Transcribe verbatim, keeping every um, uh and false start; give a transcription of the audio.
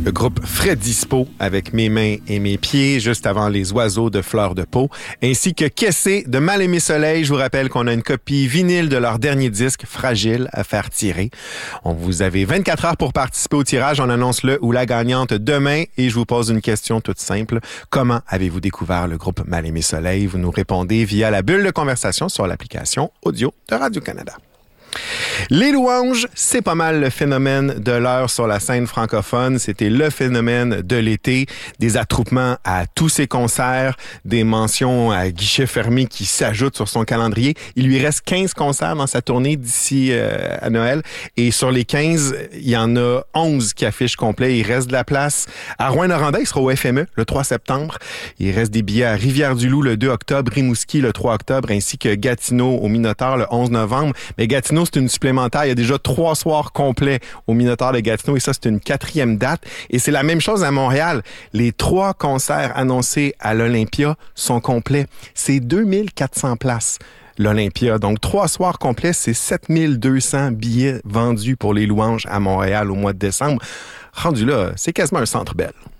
Le groupe Fred Dispo avec Mes mains et mes pieds, juste avant Les oiseaux de fleurs de peau, ainsi que Kessé de Mal aimé soleil. Je vous rappelle qu'on a une copie vinyle de leur dernier disque, Fragile, à faire tirer. On vous avez vingt-quatre heures pour participer au tirage. On annonce le ou la gagnante demain et je vous pose une question toute simple. Comment avez-vous découvert le groupe Mal aimé soleil? Vous nous répondez via la bulle de conversation sur l'application audio de Radio-Canada. Les louanges, c'est pas mal le phénomène de l'heure sur la scène francophone. C'était le phénomène de l'été. Des attroupements à tous ses concerts, des mentions à guichet fermé qui s'ajoutent sur son calendrier. Il lui reste quinze concerts dans sa tournée d'ici euh, à Noël. Et sur les quinze, il y en a onze qui affichent complet. Il reste de la place à Rouyn-Noranda. Il sera au F M E le trois septembre. Il reste des billets à Rivière-du-Loup le deux octobre, Rimouski le trois octobre, ainsi que Gatineau au Minotaur le onze novembre. Mais Gatineau, c'est une supplémentaire. Il y a déjà trois soirs complets au Minotaur de Gatineau et ça, c'est une quatrième date. Et c'est la même chose à Montréal. Les trois concerts annoncés à l'Olympia sont complets. C'est deux mille quatre cents places, l'Olympia. Donc, trois soirs complets, c'est sept mille deux cents billets vendus pour les louanges à Montréal au mois de décembre. Rendu là, c'est quasiment un Centre Bell.